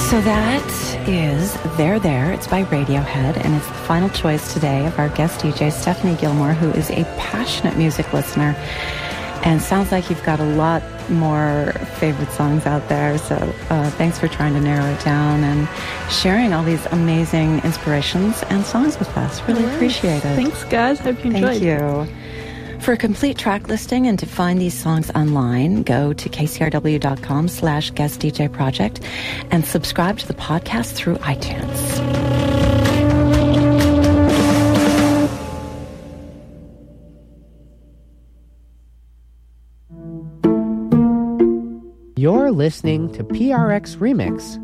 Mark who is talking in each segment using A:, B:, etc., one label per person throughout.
A: So that is There There. It's by Radiohead, and it's the final choice today of our guest DJ, Stephanie Gilmore, who is a passionate music listener. And sounds like you've got a lot more favorite songs out there. So thanks for trying to narrow it down and sharing all these amazing inspirations and songs with us. Really appreciate it.
B: Thanks, guys. Hope you enjoyed.
A: Thank you. For a complete track listing and to find these songs online, go to kcrw.com/guest DJ project and subscribe to the podcast through iTunes.
C: You're listening to PRX Remix.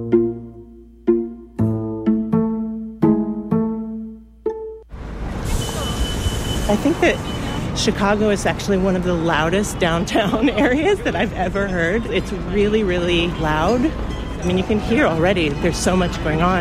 D: I think that Chicago is actually one of the loudest downtown areas that I've ever heard. It's really, really loud. I mean, you can hear already there's so much going on.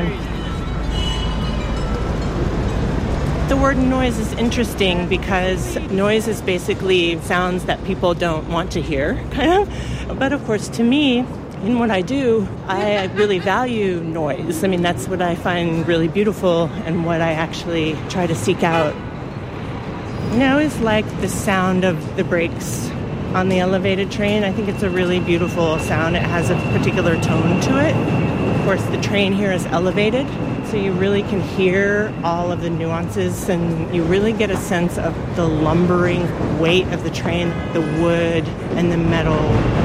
D: The word noise is interesting because noise is basically sounds that people don't want to hear, kind of. But of course, to me, in what I do, I really value noise. I mean, that's what I find really beautiful and what I actually try to seek out. It's like the sound of the brakes on the elevated train. I think it's a really beautiful sound. It has a particular tone to it. Of course, the train here is elevated, so you really can hear all of the nuances, and you really get a sense of the lumbering weight of the train, the wood and the metal.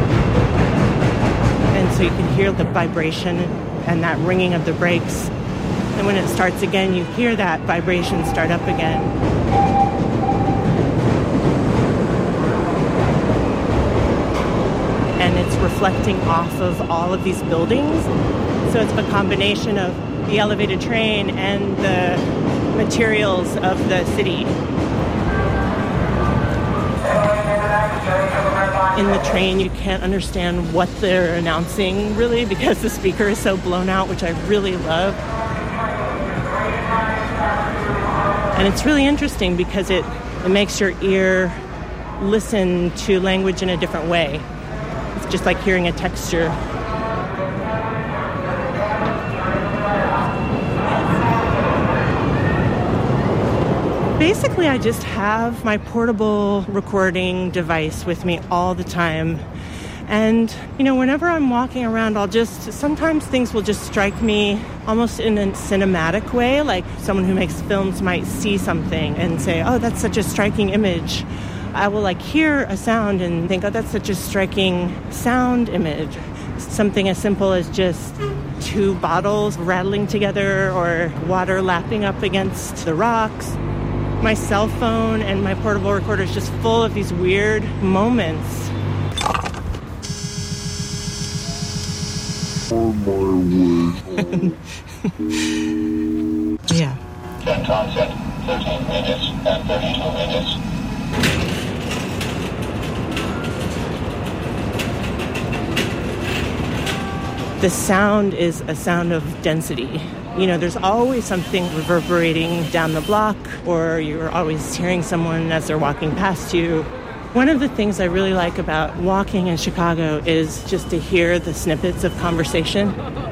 D: And so you can hear the vibration and that ringing of the brakes. And when it starts again, you hear that vibration start up again. And it's reflecting off of all of these buildings. So it's a combination of the elevated train and the materials of the city. In the train, you can't understand what they're announcing, really, because the speaker is so blown out, which I really love. And it's really interesting because it makes your ear listen to language in a different way. It's just like hearing a texture. Basically, I just have my portable recording device with me all the time. And, whenever I'm walking around, sometimes things will just strike me almost in a cinematic way, like someone who makes films might see something and say, oh, that's such a striking image. I will hear a sound and think, oh, that's such a striking sound image. Something as simple as just two bottles rattling together or water lapping up against the rocks. My cell phone and my portable recorder is just full of these weird moments.
E: On my way.
D: Yeah.
E: 10 times at 13 minutes and 32 minutes.
D: The sound is a sound of density. There's always something reverberating down the block, or you're always hearing someone as they're walking past you. One of the things I really like about walking in Chicago is just to hear the snippets of conversation.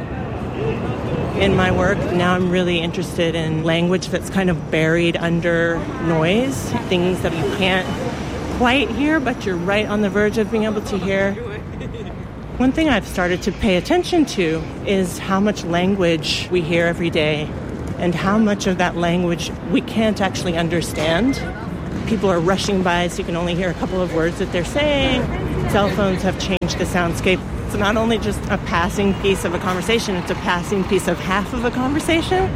D: In my work, now I'm really interested in language that's kind of buried under noise, things that you can't quite hear, but you're right on the verge of being able to hear. One thing I've started to pay attention to is how much language we hear every day and how much of that language we can't actually understand. People are rushing by, so you can only hear a couple of words that they're saying. Cell phones have changed the soundscape. It's not only just a passing piece of a conversation, it's a passing piece of half of a conversation.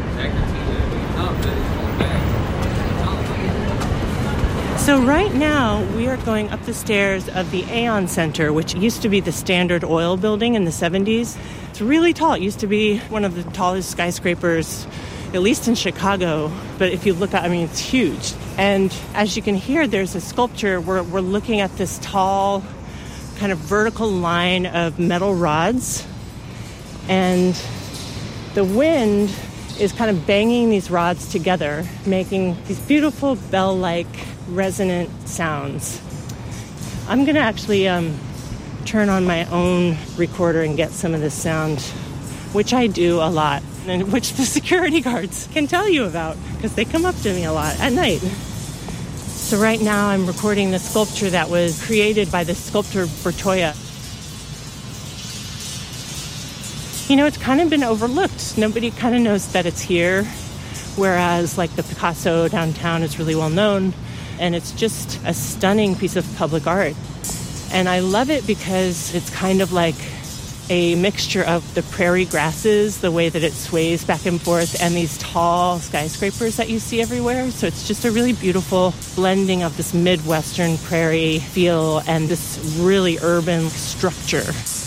D: So right now, we are going up the stairs of the Aon Center, which used to be the Standard Oil building in the 70s. It's really tall. It used to be one of the tallest skyscrapers, at least in Chicago. But if you look at, it's huge. And as you can hear, there's a sculpture. We're looking at this tall, kind of vertical line of metal rods. And the wind is kind of banging these rods together, making these beautiful bell-like resonant sounds. I'm going to actually turn on my own recorder and get some of this sound which I do a lot, and which the security guards can tell you about because they come up to me a lot at night. So right now I'm recording the sculpture that was created by the sculptor Bertoia. You know, it's kind of been overlooked. Nobody kind of knows that it's here, whereas like the Picasso downtown is really well known, and it's just a stunning piece of public art. And I love it because it's kind of like a mixture of the prairie grasses, the way that it sways back and forth, and these tall skyscrapers that you see everywhere. So it's just a really beautiful blending of this Midwestern prairie feel and this really urban structure.